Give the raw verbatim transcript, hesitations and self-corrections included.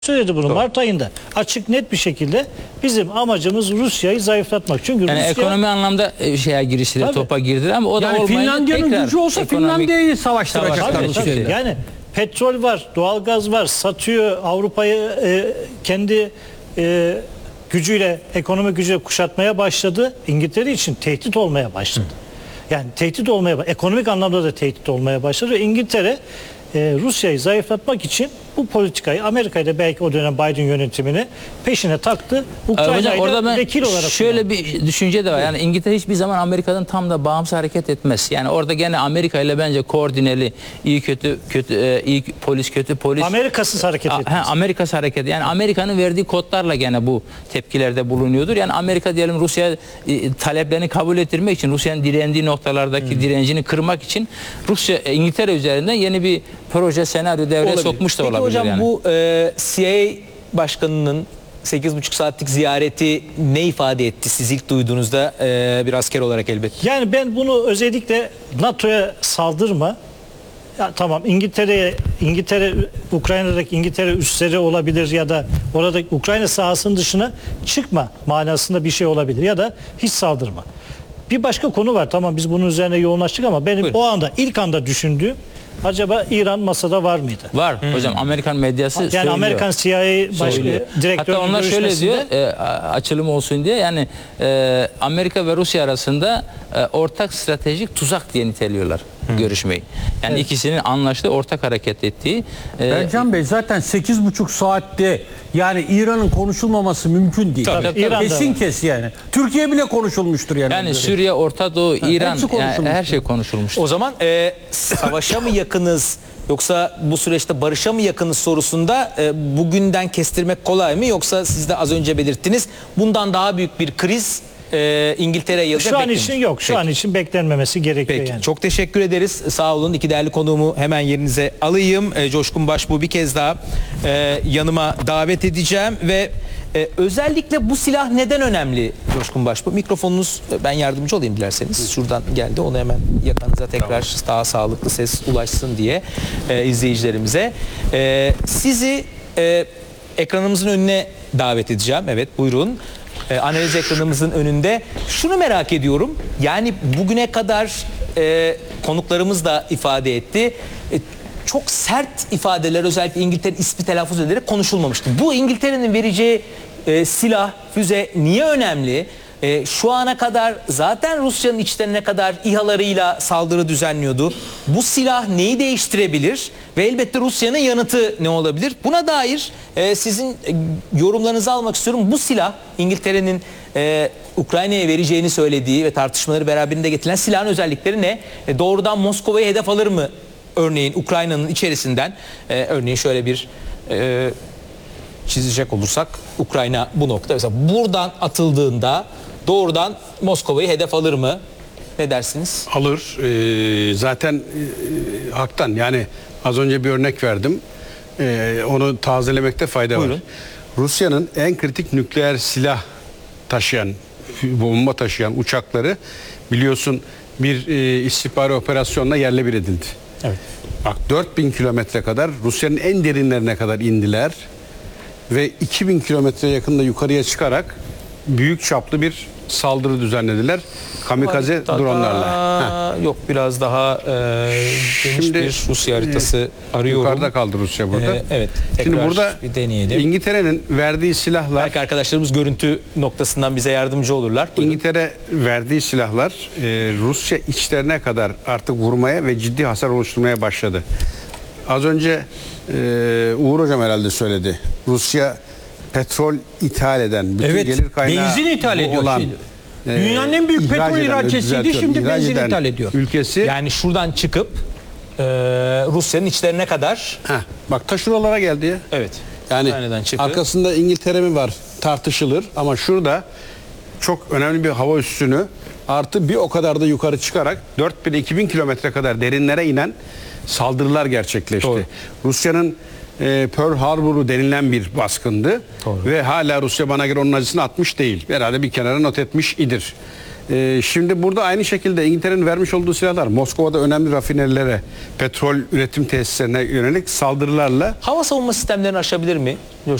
söyledi bunu Doğru. Mart ayında. Açık net bir şekilde bizim amacımız Rusya'yı zayıflatmak. Çünkü Yani Rusya, ekonomi anlamda şeye giriştiler, Tabii. topa girdiler ama o da Yani olmayınca Finlandiya'nın tekrar gücü olsa ekonomik Finlandiya'yı savaştıracaklar savaş- bu Tabii, şeyde. tabii. yani petrol var, doğalgaz var, satıyor Avrupa'yı e, kendi e, gücüyle, ekonomik gücüyle kuşatmaya başladı. İngiltere için tehdit olmaya başladı. Yani tehdit olmaya, ekonomik anlamda da tehdit olmaya başladı. İngiltere e, Rusya'yı zayıflatmak için bu politikayı, Amerika'yı belki o dönem Biden yönetimini peşine taktı. Ee, Hocam Ukrayna'yı orada da ben vekil olarak şöyle kullandı. bir düşünce de var. Yani İngiltere hiçbir zaman Amerika'dan tam da bağımsız hareket etmez. Yani orada gene Amerika ile bence koordineli, iyi kötü kötü e, iyi polis kötü polis. Amerikasız hareket A- etmez. ha, Amerika'sı hareket. Yani Amerika'nın verdiği kodlarla gene bu tepkilerde bulunuyordur. Yani Amerika diyelim Rusya e, taleplerini kabul ettirmek için, Rusya'nın direndiği noktalardaki Hmm. direncini kırmak için Rusya e, İngiltere üzerinden yeni bir proje, senaryo devreye Olabilir. sokmuş da Peki olabilir hocam yani. bu e, C I A başkanının sekiz buçuk saatlik ziyareti ne ifade etti siz ilk duyduğunuzda e, bir asker olarak elbette? Yani ben bunu özellikle NATO'ya saldırma, ya tamam İngiltere'ye, İngiltere, Ukrayna'daki İngiltere üsleri olabilir ya da orada Ukrayna sahasının dışına çıkma manasında bir şey olabilir ya da hiç saldırma. Bir başka konu var, tamam biz bunun üzerine yoğunlaştık ama benim Buyurun. o anda ilk anda düşündüğüm, acaba İran masada var mıydı? Var hocam, Amerikan medyası Yani söylüyor. Amerikan C I A başkanı Söylüyor. direktörünün Hatta onlar şöyle görüşmesinde- diyor, e, açılım olsun diye, yani e, Amerika ve Rusya arasında e, ortak stratejik tuzak diye niteliyorlar görüşmeyi. Yani ikisinin anlaştığı, ortak hareket ettiği. e, Ercan Bey zaten sekiz buçuk saatte yani İran'ın konuşulmaması mümkün değil. Tabii, tabii, İran'da Kesin var. kes yani. Türkiye bile konuşulmuştur yani. yani böyle. Suriye, Orta Doğu, İran, hepsi yani konuşulmuş. her şey konuşulmuş. O zaman e, savaşa mı yakınız yoksa bu süreçte barışa mı yakınız sorusunda e, bugünden kestirmek kolay mı, yoksa siz de az önce belirttiniz bundan daha büyük bir kriz e, İngiltere yılda şu an beklenir. için yok. Şu Peki. an için beklenmemesi gerekiyor Peki, yani. çok teşekkür ederiz. Sağ olun. İki değerli konuğumu hemen yerinize alayım. E, Coşkun Başbuğ bir kez daha e, yanıma davet edeceğim ve e, özellikle bu silah neden önemli Coşkun Başbuğ? Mikrofonunuz, e, ben yardımcı olayım dilerseniz. Şuradan geldi. Onu hemen yakınıza tekrar daha sağlıklı ses ulaşsın diye e, izleyicilerimize. E, sizi e, ekranımızın önüne davet edeceğim. Evet, buyurun. E, analiz ekranımızın önünde. Şunu merak ediyorum. Yani bugüne kadar e, konuklarımız da ifade etti. E, çok sert ifadeler, özellikle İngiltere ismi telaffuz ederek konuşulmamıştı. Bu İngiltere'nin vereceği e, silah, füze niye önemli? E, şu ana kadar zaten Rusya'nın içlerine kadar İHA'larıyla saldırı düzenliyordu. Bu silah neyi değiştirebilir? Ve elbette Rusya'nın yanıtı ne olabilir? Buna dair e, sizin e, yorumlarınızı almak istiyorum. Bu silah İngiltere'nin e, Ukrayna'ya vereceğini söylediği ve tartışmaları beraberinde getiren silahın özellikleri ne? E, doğrudan Moskova'yı hedef alır mı? Örneğin Ukrayna'nın içerisinden e, örneğin şöyle bir e, çizecek olursak, Ukrayna bu nokta mesela buradan atıldığında doğrudan Moskova'yı hedef alır mı? Ne dersiniz? Alır. Ee, zaten e, haktan, yani az önce bir örnek verdim. Ee, onu tazelemekte fayda Buyurun. var. Rusya'nın en kritik nükleer silah taşıyan, bomba taşıyan uçakları biliyorsun bir e, istihbari operasyonla yerle bir edildi. Evet. Bak, dört bin kilometre kadar Rusya'nın en derinlerine kadar indiler ve iki bin kilometre yakında yukarıya çıkarak büyük çaplı bir saldırı düzenlediler. Kamikaze Haritada dronlarla. Heh. Yok, biraz daha e, geniş Şimdi, bir Rusya haritası arıyorum. Yukarıda kaldı Rusya burada. Ee, evet. Şimdi tekrar burada bir deneyelim. İngiltere'nin verdiği silahlar, Belki arkadaşlarımız görüntü noktasından bize yardımcı olurlar. Buyurun. İngiltere verdiği silahlar e, Rusya içlerine kadar artık vurmaya ve ciddi hasar oluşturmaya başladı. Az önce e, Uğur Hocam herhalde söyledi. Rusya petrol ithal eden, bütün Evet, gelir kaynağı benzin ithal bu ediyor olan, şimdi. e, Dünyanın en büyük ihraç petrol eden, ihracatçısıydı, düzeltiyorum, şimdi ihraç benzin eden ithal ediyor. Ülkesi. Yani şuradan çıkıp e, Rusya'nın içlerine kadar. Heh, bak ta şuralara geldi ya. Evet. Yani Ukrayna'dan çıktı. arkasında İngiltere mi var tartışılır ama şurada çok önemli bir hava üssünü artı bir o kadar da yukarı çıkarak dört bin iki bin kilometre kadar derinlere inen saldırılar gerçekleşti. Doğru. Rusya'nın e, Pearl Harbor'u denilen bir baskındı. Doğru. Ve hala Rusya bana göre onun acısını atmış değil. Herhalde bir kenara not etmiş idir. Ee, şimdi burada aynı şekilde İngiltere'nin vermiş olduğu silahlar Moskova'da önemli rafinerilere, petrol üretim tesislerine yönelik saldırılarla Hava savunma sistemlerini aşabilir mi?